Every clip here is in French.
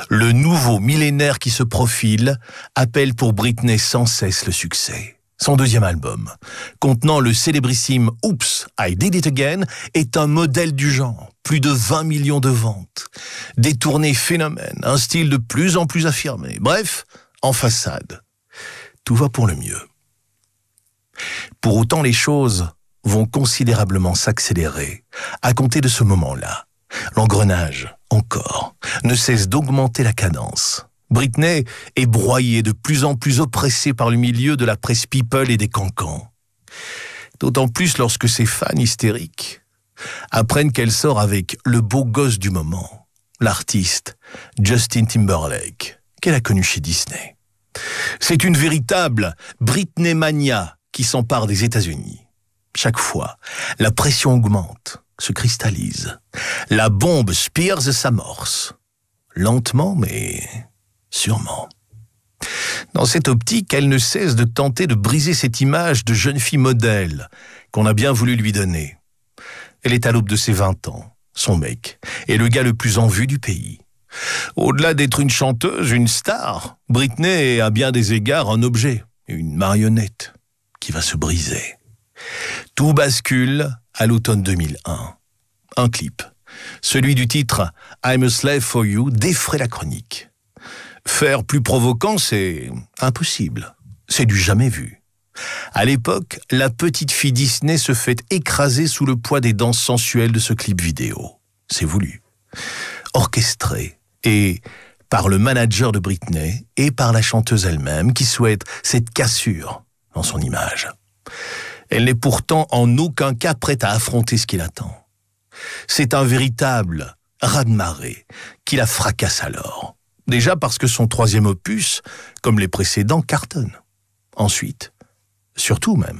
Le nouveau millénaire qui se profile appelle pour Britney sans cesse le succès. Son deuxième album, contenant le célébrissime « Oops, I Did It Again », est un modèle du genre. Plus de 20 millions de ventes, des tournées phénomènes, un style de plus en plus affirmé. Bref, en façade, tout va pour le mieux. Pour autant, les choses vont considérablement s'accélérer à compter de ce moment-là. L'engrenage, encore, ne cesse d'augmenter la cadence. Britney est broyée, de plus en plus oppressée par le milieu de la presse people et des cancans. D'autant plus lorsque ses fans hystériques apprennent qu'elle sort avec le beau gosse du moment, l'artiste Justin Timberlake, qu'elle a connu chez Disney. C'est une véritable Britney mania qui s'empare des États-Unis. Chaque fois, la pression augmente, se cristallise. La bombe Spears s'amorce. Lentement, mais sûrement. Dans cette optique, elle ne cesse de tenter de briser cette image de jeune fille modèle qu'on a bien voulu lui donner. Elle est à l'aube de ses 20 ans. Son mec est le gars le plus en vue du pays. Au-delà d'être une chanteuse, une star, Britney est à bien des égards un objet, une marionnette qui va se briser. Tout bascule à l'automne 2001. Un clip, celui du titre « I'm a Slave for You » défraie la chronique. Faire plus provoquant, c'est impossible. C'est du jamais vu. À l'époque, la petite fille Disney se fait écraser sous le poids des danses sensuelles de ce clip vidéo. C'est voulu. Orchestré et par le manager de Britney et par la chanteuse elle-même qui souhaite cette cassure dans son image. Elle n'est pourtant en aucun cas prête à affronter ce qui l'attend. C'est un véritable raz-de-marée qui la fracasse alors. Déjà parce que son troisième opus, comme les précédents, cartonne. Ensuite, surtout même,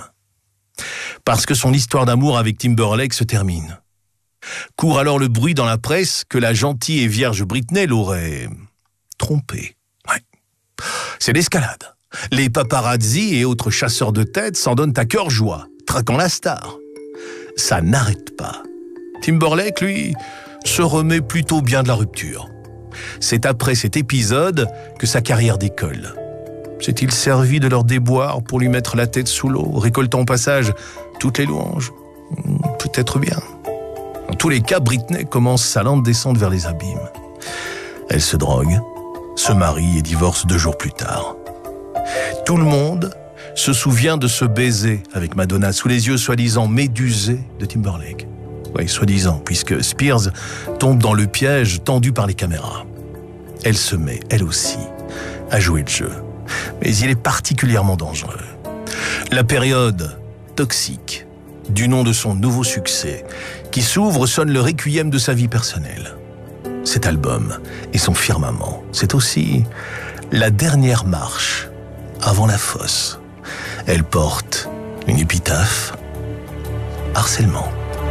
parce que son histoire d'amour avec Timberlake se termine. Court alors le bruit dans la presse que la gentille et vierge Britney l'aurait trompée. Ouais. C'est l'escalade. Les paparazzi et autres chasseurs de tête s'en donnent à cœur joie, traquant la star. Ça n'arrête pas. Timberlake, lui, se remet plutôt bien de la rupture. C'est après cet épisode que sa carrière décolle. S'est-il servi de leur déboire pour lui mettre la tête sous l'eau, récoltant au passage toutes les louanges? Peut-être bien. En tous les cas, Britney commence sa lente descente vers les abîmes. Elle se drogue, se marie et divorce 2 jours plus tard. Tout le monde se souvient de ce baiser avec Madonna sous les yeux soi-disant médusés de Timberlake. Oui, soi-disant, puisque Spears tombe dans le piège tendu par les caméras. Elle se met, elle aussi, à jouer le jeu. Mais il est particulièrement dangereux. La période toxique, du nom de son nouveau succès, qui s'ouvre sonne le requiem de sa vie personnelle. Cet album et son firmament, c'est aussi la dernière marche avant la fosse. Elle porte une épitaphe, harcèlement.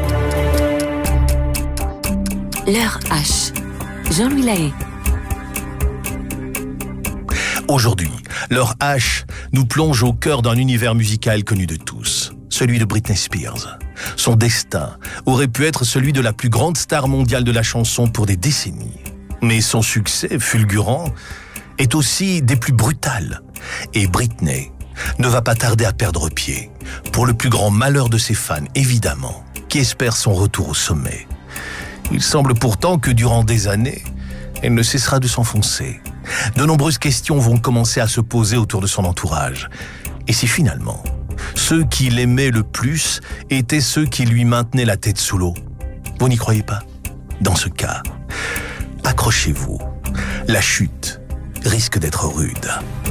L'heure H. Jean-Louis Lahaye. Aujourd'hui, l'heure H nous plonge au cœur d'un univers musical connu de tous, celui de Britney Spears. Son destin aurait pu être celui de la plus grande star mondiale de la chanson pour des décennies. Mais son succès fulgurant est aussi des plus brutales. Et Britney ne va pas tarder à perdre pied, pour le plus grand malheur de ses fans, évidemment, qui espèrent son retour au sommet. Il semble pourtant que durant des années, elle ne cessera de s'enfoncer. De nombreuses questions vont commencer à se poser autour de son entourage. Et si finalement, ceux qui l'aimaient le plus étaient ceux qui lui maintenaient la tête sous l'eau? Vous n'y croyez pas? Dans ce cas, accrochez-vous. La chute risque d'être rude.